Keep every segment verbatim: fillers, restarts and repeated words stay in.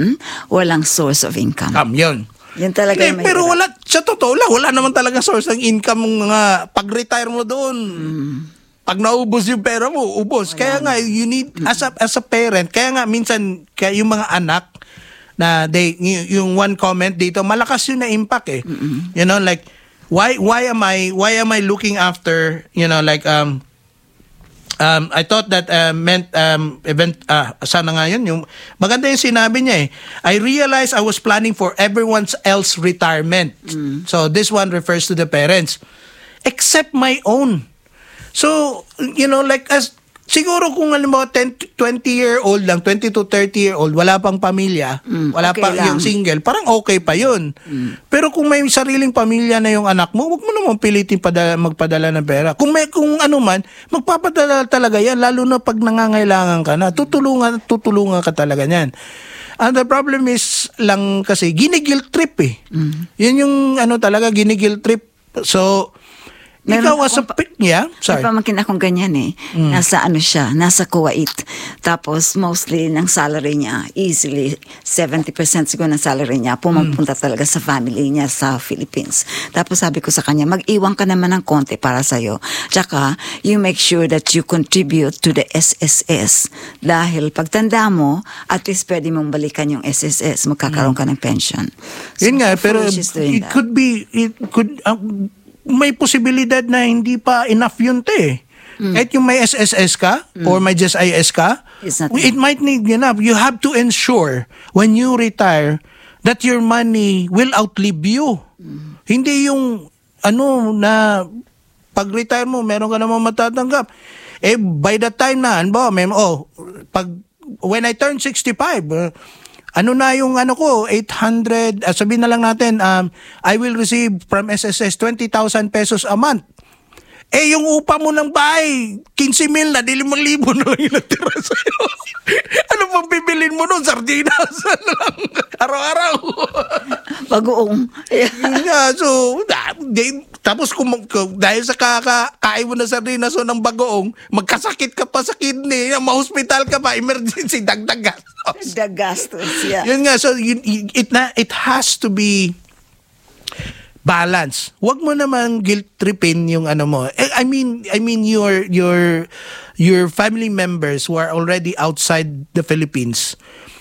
foundation, walang source of income. Um, yun. Yun talaga Hindi, yung pero mahirap. wala, sa totoo lang, wala naman talaga source ng income ng mga pag-retire mo doon. Mm. Pag naubos yung pera mo, ubos. Kaya nga, you need, as a, as a parent, kaya nga minsan, kaya yung mga anak, na they, y- yung one comment dito, malakas yun na impact eh. Mm-mm. You know, like, why why am I why am I looking after, you know, like, um, um, I thought that uh, meant, um, event, uh, sana nga yun, yung, maganda yung sinabi niya eh. I realized I was planning for everyone else retirement. Mm. So, this one refers to the parents. Except my own. So, you know, like, as, siguro kung alam mo, ten, twenty-year-old lang, twenty to thirty-year-old, wala pang pamilya, Mm, wala okay pa lang. yung single, parang okay pa yun. Mm. Pero kung may sariling pamilya na yung anak mo, wag mo naman pilitin padala, magpadala ng pera. Kung may kung ano man, magpapadala talaga yan, lalo na pag nangangailangan ka na. Tutulungan, tutulungan ka talaga niyan. And the problem is lang kasi, ginigil trip eh. Mm. Yun yung ano talaga, ginigil trip. So, Meron ikaw as a akong pa- pick niya, sorry. May pamangkin akong ganyan eh. Nasa ano siya, nasa Kuwait. Tapos mostly ng salary niya, easily seventy percent siguro ng salary niya, pumapunta talaga sa family niya sa Philippines. Tapos sabi ko sa kanya, mag-iwan ka naman ng konti para sa'yo. Tsaka, you make sure that you contribute to the S S S. Dahil pagtanda mo, at least pwede mong balikan yung S S S, magkakaroon ka ng pension. So, Yun nga, pero foolish is doing it that. could be, it could, uh, may posibilidad na hindi pa enough yun te. Mm. Kahit yung may S S S ka mm. or may Just I S ka, It's not it might need enough. You have to ensure when you retire that your money will outlive you. Mm. Hindi yung ano na pag-retire mo, meron ka namang matatanggap. Eh, by the time na, ano, may, oh, pag, when I turn sixty-five, uh, ano na yung ano ko, eight hundred, uh, sabihin na lang natin, um, I will receive from S S S twenty thousand pesos a month. Eh, yung upa mo ng bahay, fifteen mil na, di limang libo na lang yung natira sa'yo. Ano pang bibilin mo nun? Sardinas na lang. Araw-araw. Bagoong. Yun nga, so, da, di, tapos kung, kung dahil sa kakakain mo na sardinas o ng bagoong, magkasakit ka pa sa kidney, ma-hospital ka pa, emergency, dagdag gastos. The gastos, yeah. Yun nga, so yun, it, na, it has to be balance. Huwag mo naman guilt tripin yung ano mo. I mean, I mean your your your family members who are already outside the Philippines.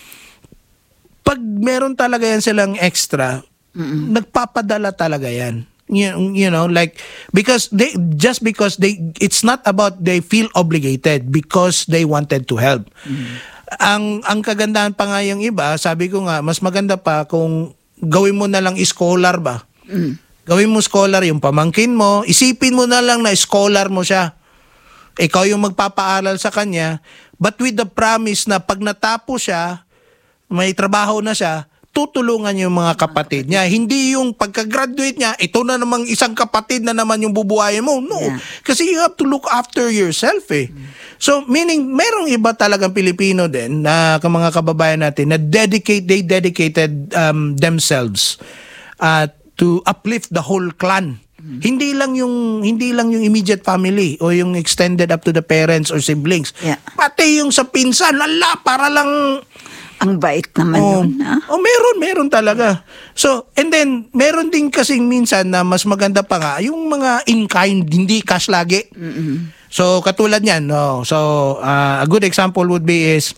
Pag meron talaga yan silang extra, Mm-mm. nagpapadala talaga yan. You, you know, like, because they, just because they, it's not about they feel obligated because they wanted to help. Mm-hmm. Ang, ang kagandahan pa nga yung iba, sabi ko nga, mas maganda pa kung gawin mo na lang scholar ba? Mm. Gawin mo scholar yung pamangkin mo, isipin mo na lang na scholar mo siya. Ikaw yung magpapaaral sa kanya, but with the promise na pag natapos siya, may trabaho na siya, tutulungan yung mga kapatid niya. Hindi yung pagka-graduate niya, ito na namang isang kapatid na naman yung bubuhayin mo. No. Yeah. Kasi you have to look after yourself eh. Mm. So, meaning, merong iba talagang Pilipino din na mga kababayan natin na dedicate, they dedicated um, themselves uh, to uplift the whole clan. Mm. Hindi lang yung hindi lang yung immediate family o yung extended up to the parents or siblings. Yeah. Pati yung sa pinsan, lala, para lang ang bait naman oh, nun, ha? Oh, meron, meron talaga. So, and then, meron din kasing minsan na mas maganda pa nga, yung mga in-kind, hindi cash lagi. Mm-hmm. So, katulad yan, no? So, uh, a good example would be is,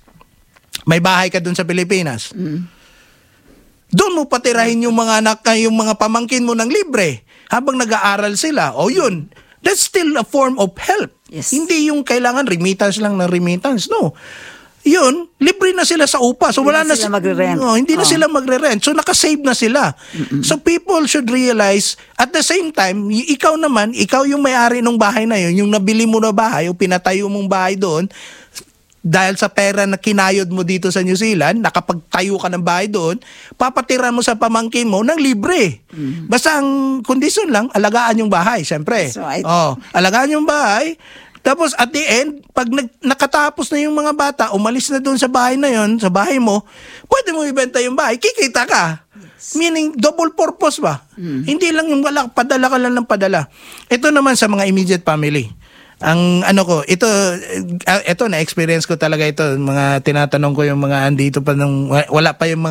may bahay ka dun sa Pilipinas. Mm. Doon mo patirahin yung mga anak, yung mga pamangkin mo ng libre, habang nag-aaral sila. O yun, that's still a form of help. Yes. Hindi yung kailangan remittance lang ng remittance, no? Yun, libre na sila sa upa. So hindi wala na na sila magre-rent. No, hindi na oh. sila magre-rent. So nakasave na sila. Mm-mm. So people should realize at the same time, y- ikaw naman, ikaw yung may-ari ng bahay na yun, yung nabili mo na bahay o pinatayo mong bahay doon, dahil sa pera na kinayod mo dito sa New Zealand, nakapagtayo ka ng bahay doon, papatira mo sa pamangkin mo ng libre. Mm-hmm. Basta ang kondisyon lang, alagaan yung bahay, syempre. Right. Oh, alagaan yung bahay. Tapos at the end, pag nag- nakatapos na yung mga bata, umalis na doon sa bahay na yon, sa bahay mo, pwede mo ibenta yung bahay, kikita ka. Yes. Meaning, double purpose ba? Mm. Hindi lang yung wala, padala ka lang ng padala. Ito naman sa mga immediate family. Ang ano ko, ito, uh, ito na-experience ko talaga ito. Mga tinatanong ko yung mga andito pa nung, wala pa yung mga